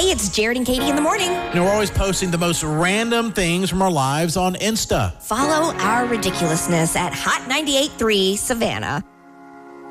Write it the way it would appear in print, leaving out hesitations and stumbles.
Hey, it's Jared and Katie in the morning. We're always posting the most random things from our lives on Insta. Follow our ridiculousness at Hot 98.3 Savannah.